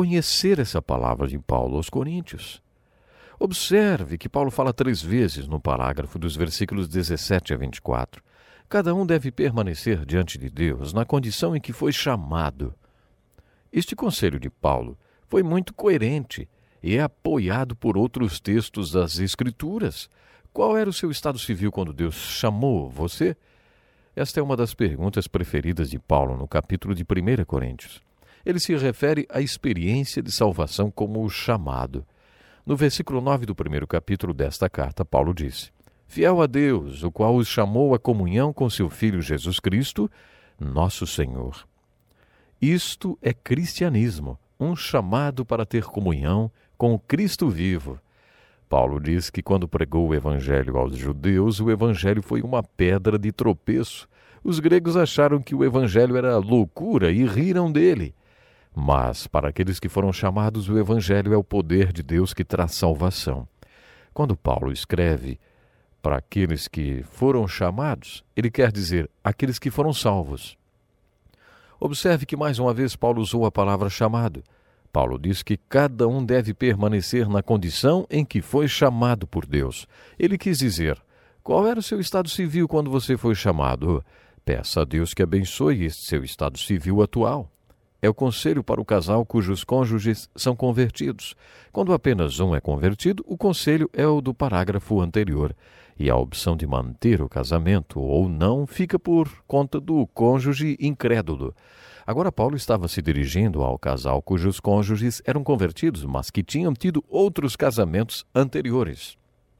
conhecer essa palavra de Paulo aos Coríntios. Observe que Paulo fala 3 vezes no parágrafo dos versículos 17 a 24. Cada um deve permanecer diante de Deus na condição em que foi chamado. Este conselho de Paulo foi muito coerente e é apoiado por outros textos das Escrituras. Qual era o seu estado civil quando Deus chamou você? Esta é uma das perguntas preferidas de Paulo no capítulo de 1 Coríntios. Ele se refere à experiência de salvação como o chamado. No versículo 9 do 1º capítulo desta carta, Paulo disse: Fiel a Deus, o qual os chamou à comunhão com seu Filho Jesus Cristo, nosso Senhor. Isto é cristianismo, um chamado para ter comunhão com o Cristo vivo. Paulo diz que quando pregou o Evangelho aos judeus, o Evangelho foi uma pedra de tropeço. Os gregos acharam que o Evangelho era loucura e riram dele. Mas, para aqueles que foram chamados, o Evangelho é o poder de Deus que traz salvação. Quando Paulo escreve para aqueles que foram chamados, ele quer dizer aqueles que foram salvos. Observe que mais uma vez Paulo usou a palavra chamado. Paulo diz que cada um deve permanecer na condição em que foi chamado por Deus. Ele quis dizer: qual era o seu estado civil quando você foi chamado? Peça a Deus que abençoe este seu estado civil atual. É o conselho para o casal cujos cônjuges são convertidos. Quando apenas um é convertido, o conselho é o do parágrafo anterior, e a opção de manter o casamento ou não fica por conta do cônjuge incrédulo. Agora, Paulo estava se dirigindo ao casal cujos cônjuges eram convertidos, mas que tinham tido outros casamentos anteriores.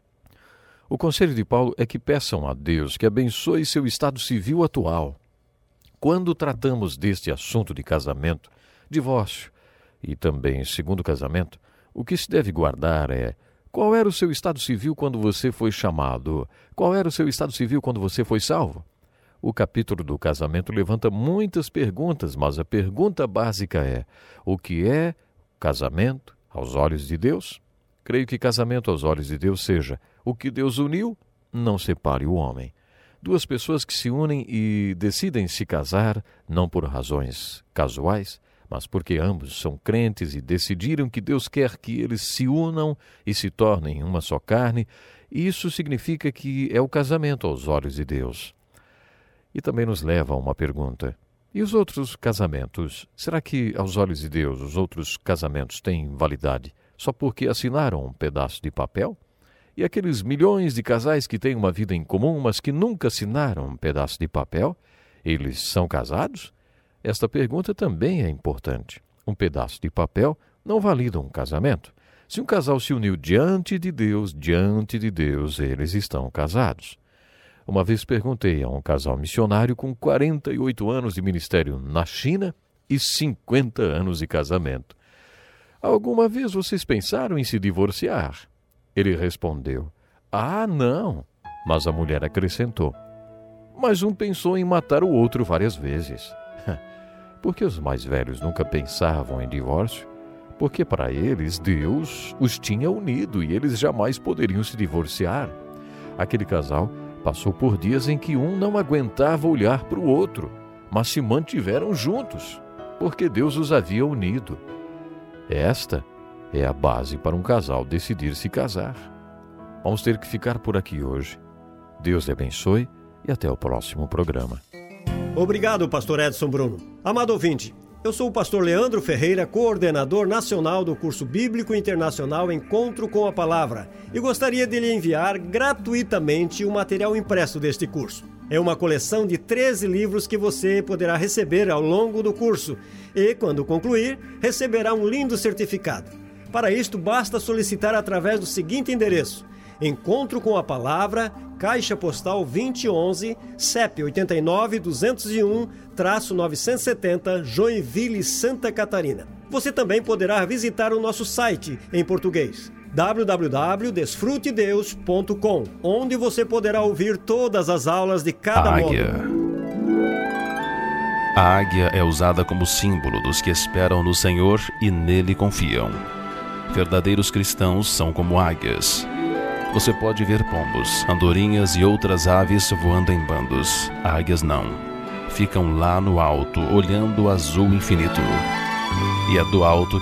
O conselho de Paulo é que peçam a Deus que abençoe seu estado civil atual. Quando tratamos deste assunto de casamento, divórcio e também segundo casamento, o que se deve guardar é: qual era o seu estado civil quando você foi chamado? Qual era o seu estado civil quando você foi salvo? O capítulo do casamento levanta muitas perguntas, mas a pergunta básica é: o que é casamento aos olhos de Deus? Creio que casamento aos olhos de Deus seja: o que Deus uniu, não separe o homem. 2 pessoas que se unem e decidem se casar, não por razões casuais, mas porque ambos são crentes e decidiram que Deus quer que eles se unam e se tornem uma só carne, e isso significa que é o casamento aos olhos de Deus. E também nos leva a uma pergunta: e os outros casamentos? Será que, aos olhos de Deus, os outros casamentos têm validade só porque assinaram um pedaço de papel? E aqueles milhões de casais que têm uma vida em comum, mas que nunca assinaram um pedaço de papel, eles são casados? Esta pergunta também é importante. Um pedaço de papel não valida um casamento. Se um casal se uniu diante de Deus, eles estão casados. Uma vez perguntei a um casal missionário com 48 anos de ministério na China e 50 anos de casamento: alguma vez vocês pensaram em se divorciar? Ele respondeu: ah, não. Mas a mulher acrescentou: mas um pensou em matar o outro várias vezes. Porque os mais velhos nunca pensavam em divórcio? Porque para eles Deus os tinha unido e eles jamais poderiam se divorciar. Aquele casal passou por dias em que um não aguentava olhar para o outro, mas se mantiveram juntos, porque Deus os havia unido. Esta é a base para um casal decidir se casar. Vamos ter que ficar por aqui hoje. Deus lhe abençoe e até o próximo programa. Obrigado, pastor Edson Bruno. Amado ouvinte, eu sou o pastor Leandro Ferreira, coordenador nacional do curso bíblico internacional Encontro com a Palavra, e gostaria de lhe enviar gratuitamente o material impresso deste curso. É uma coleção de 13 livros que você poderá receber ao longo do curso e, quando concluir, receberá um lindo certificado. Para isto, basta solicitar através do seguinte endereço: Encontro com a Palavra, Caixa Postal 2011, CEP 89-201-970, Joinville, Santa Catarina. Você também poderá visitar o nosso site em português, www.desfrutedeus.com, onde você poderá ouvir todas as aulas de cada módulo. A águia é usada como símbolo dos que esperam no Senhor e nele confiam. Verdadeiros cristãos são como águias. Você pode ver pombos, andorinhas e outras aves voando em bandos. Águias não. Ficam lá no alto, olhando o azul infinito. E é do alto